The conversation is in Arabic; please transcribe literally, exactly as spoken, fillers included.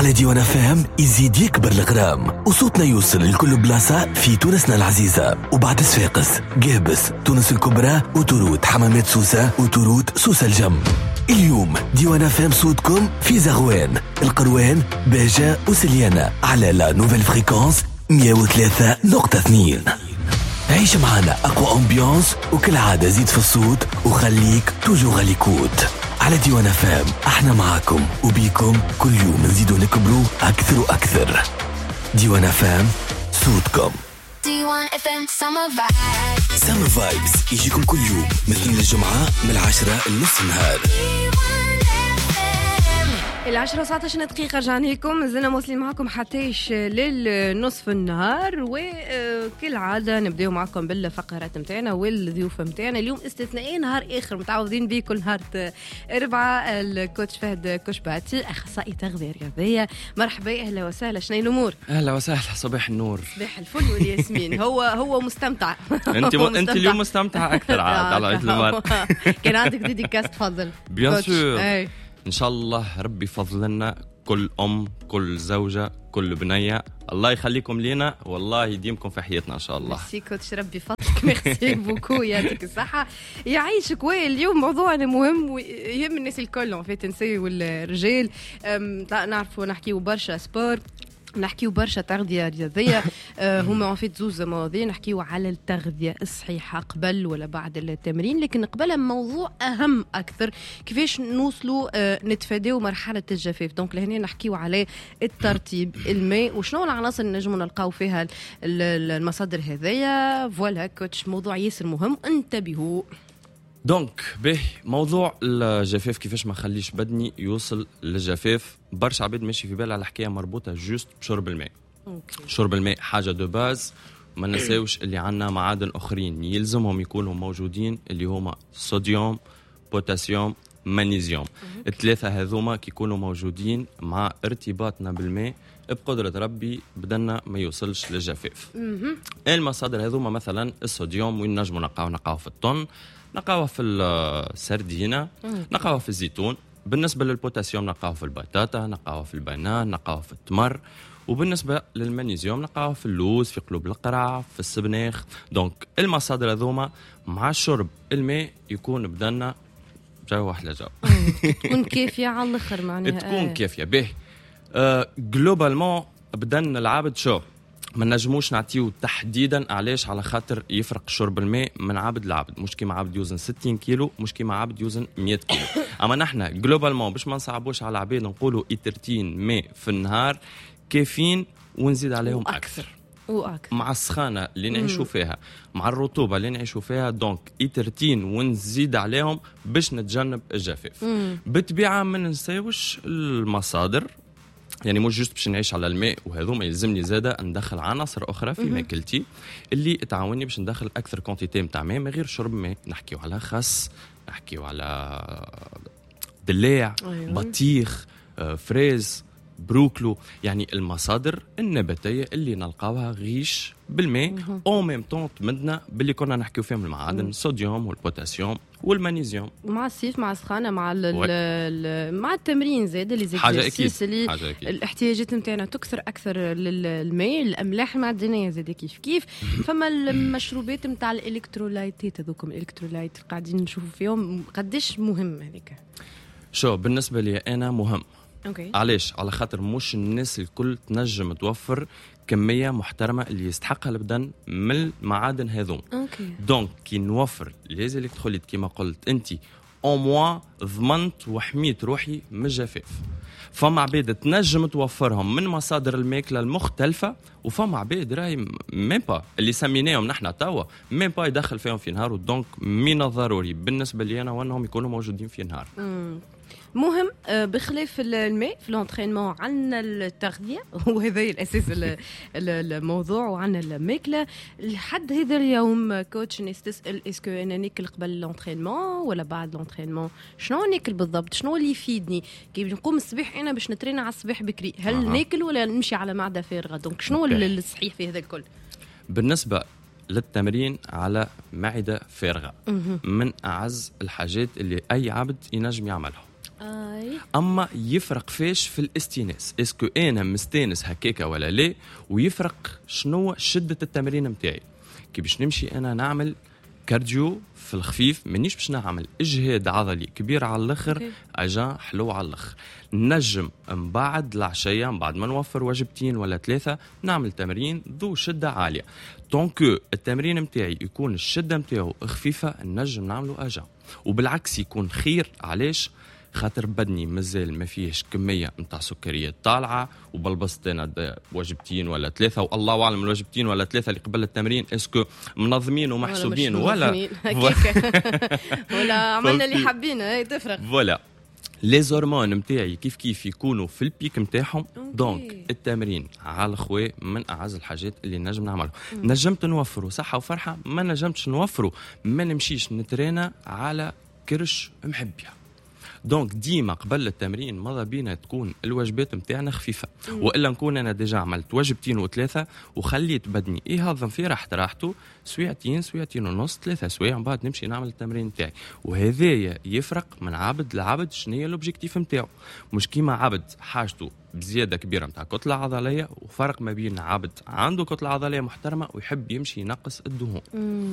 على ديوان فام يزيد يكبر الغرام وصوتنا يوصل لكل بلاصة في تونسنا العزيزة. وبعد صفاقس، قابس، تونس الكبرى، وتروت حمامات سوسة، وتروت سوسة الجم. اليوم ديوان فام صوتكم في زغوان، القروان، باجة وسليانة على لا نوفيل فريكونس مية وثلاثة نقطة اثنين. عيش معنا أقوى أمبيانس وكل عادة زيد في الصوت وخليك توجو غاليكوت. على ديوان فام احنا معاكم وبيكم كل يوم نزيدوا نكبروا أكثر وأكثر. ديوان فام صوتكم. ديوان فام سمر فايبس. سمر فايبس يجيكم كل يوم مثل الجمعة من العشرة لنصف النهار. العشرة وتسعة عشر دقيقة رجعنا لكم، زلنا موصلين معكم حتىش للنصف النهار، وكل عادة نبدأ معكم بالفقرات متاعنا والضيوف متاعنا. اليوم استثنائي نهار آخر متعوضين به كل نهار أربعة. الكوتش فهد كشباتي أخصائي تغذية رياضية، مرحبا أهلا وسهلا. شنو الأمور؟ أهلا وسهلا، صباح النور، صباح الفل والياسمين. هو هو مستمتع. أنت م... أنت اليوم مستمتع أكثر على عيد المرء. كان عندك ديديكاس تفضل. بيان سور. إن شاء الله ربي فضلنا كل أم، كل زوجة، كل بنية، الله يخليكم لينا والله يديمكم في حياتنا إن شاء الله. ميرسي كوتش، ربي فضلك. ميرسي بوكو، يعطيك الصحة يعيشك. وين اليوم موضوعنا مهم ويهم الناس الكل، في النساء والرجال. نعرفوا نحكيو برشا سبور، نحكيو برشا تغذية رياضية. هما في زوز مواضيع، نحكيو على التغذية الصحيحة قبل ولا بعد التمرين، لكن قبلها موضوع أهم أكثر، كيفاش نوصلوا نتفاداو مرحلة الجفاف. دونك لهنا نحكيو على الترطيب، الماء، وشنو العناصر اللي نجمو نلقاو فيها المصادر هذية. فوالا كوتش، موضوع ياسر مهم، انتبهوا. دونك به موضوع الجفاف، كيفاش ما خليش بدني يوصل للجفاف. برشا عباد ماشي في بالها الحكايه مربوطه جوست بشرب الماء. أوكي. شرب الماء حاجه دو باز، ما نساوش اللي عندنا معادن اخرين يلزمهم يكونوا موجودين، اللي هما صوديوم، بوتاسيوم، مغنيسيوم. الثلاثه هذوما كي يكونوا موجودين مع ارتباطنا بالماء بقدرة ربي بدنا ما يوصلش للجفاف. المصادر هذوما مثلا الصوديوم وين نجموا نلقاوه؟ نلقاوه في الطن، نلقاوه في السردينة، نلقاوه في الزيتون. بالنسبة للبوتاسيوم نلقاوه في البطاطا، نلقاوه في البنان، نلقاوه في التمر. وبالنسبة للمغنيسيوم نلقاوه في اللوز، في قلوب القرع، في السبناخ. دونك المصادر هذوما مع الشرب الماء يكون بدنا جو أحلى جو. تكون كافية على الآخر معناها. تكون كافية به. جلوبالمون uh, بدنا العبد شو ما نجموش نعطيو تحديدا علاش، على خاطر يفرق شرب الماء من عبد لعبد. مش كيما عبد يوزن ستين كيلو، مش كيما عبد يوزن مية كيلو. اما نحن جلوبالمون باش ما نصعبوش على العباد نقولوا إترتين ماء في النهار كافيين، ونزيد عليهم اكثر وأكثر مع السخانه اللي نعيشوا فيها، مع الرطوبه اللي نعيشوا فيها. دونك إترتين ونزيد عليهم باش نتجنب الجفاف. بالطبيعه ما ننساوش المصادر، يعني مش جست باش نعيش على الماء وهذو، ما يلزمني زاده ندخل عناصر اخرى في ماكلتي اللي تعاوني باش ندخل اكثر كونتيتي نتاع ماء من غير شرب ماء. نحكيو على خس، نحكيو على دلاع، أيوة. بطيخ، فريز، بروكلو، يعني المصادر النباتيه اللي نلقاوها غيش بالماء او ميم طون تمدنا باللي كنا نحكيو فيهم المعادن، الصوديوم والبوتاسيوم والمغنيسيوم. مع الصيف، مع السخانه، مع مع التمرين زاد اللي زيكسيس اللي الاحتياجات نتاعنا تكثر اكثر للماء. الاملاح المعدنيه زاد كيف كيف. فما المشروبات نتاع الالكترولايتات، هذوكم الالكترولايت قاعدين نشوفوا فيهم قداش مهم هذيك. شو بالنسبه لي انا مهم. أوكي. علاش؟ على خاطر مش الناس الكل تنجم توفر كميه محترمه اللي يستحقها البدن من المعادن هذوم. اوكي. دونك كي نوفر لازم الكتروليت كما قلت انت او موا، ضمنت وحميت روحي من الجفاف. فما عباد تنجم توفرهم من مصادر الماكله المختلفه، وفما عباد راهي ميم با اللي سميناهم نحن توا ميم با يدخل فيهم في نهار. ودونك من الضروري بالنسبه لي انا وانهم يكونوا موجودين في نهار. مم. مهم. بخلاف الماء في لونترينمون عندنا التغذية، وهذا الأساس الموضوع، وعندنا الماكلة. لحد هذا اليوم كوتش الناس تسأل اسكو أنا ناكل قبل لونترينمون ولا بعد لونترينمون؟ شنو ناكل بالضبط؟ شنو اللي يفيدني كي نقوم الصباح أنا باش نترين على الصباح بكري؟ هل آه. ناكل ولا نمشي على معدة فارغة؟ دونك شنو الصحيح في هذا الكل؟ بالنسبة للتمرين على معدة فارغة من أعز الحاجات اللي أي عبد ينجم يعملها. آي. اما يفرق فيش في الاستئناس، اسكو انا مستانس هكاكا ولا لا، ويفرق شنو شده التمرين نتاعي. كي باش نمشي انا نعمل كارديو في الخفيف، مانيش باش نعمل اجهاد عضلي كبير على الاخر، اجا حلو على الاخر. نجم من بعد العشيه، من بعد ما نوفر وجبتين ولا ثلاثه، نعمل تمرين ذو شده عاليه. طونكو التمرين نتاعي يكون الشده نتاعو خفيفه، نجم نعملو اجا. وبالعكس يكون خير. علاش؟ خاطر بدني مازال ما فيهش كميه نتاع سكريات طالعه، وبلبست انا وجبتين ولا ثلاثه، والله اعلم الوجبتين ولا ثلاثه اللي قبل التمرين اسكو منظمين ومحسوبين ولا ولا عملنا اللي حابينه. هي تفرق. فوالا لي زورمون نتاعي كيف كيف يكونوا في البيك نتاعهم. دونك التمرين على الخوي من اعز الحاجات اللي نجم نعمله. نجمت نوفروا صحه وفرحه، ما نجمتش نوفروا ما نمشيش نترينا على كرش محبيه. دونك ديما قبل التمرين ماذا بينا تكون الوجبات نتاعنا خفيفه، والا نكون انا ديجا عملت وجبتين وثلاثه وخليت بدني يهضم في راحته راحته سويعتين سويعتين ونص ثلاثه سوايع، من بعد نمشي نعمل التمرين نتاعي. وهذايا يفرق من عبد لعبد شنو هي الاوبجيكتيف نتاعو. مش كيما عبد حاجته بزياده كبيره نتاع كتله عضليه، وفرق ما بين عبد عنده كتله عضليه محترمه ويحب يمشي ينقص الدهون.